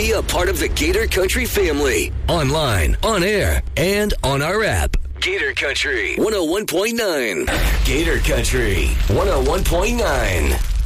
Be a part of the Gator Country family. Online, on air, and on our app. Gator Country 101.9. Gator Country 101.9.